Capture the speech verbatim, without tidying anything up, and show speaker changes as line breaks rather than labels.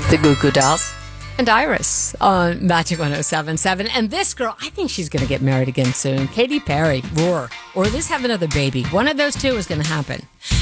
The Goo Goo Dolls. And Iris on Magic one oh seven point seven. And this girl, I think she's going to get married again soon. Katy Perry, Roar, or at least have another baby. One of those two is going to happen.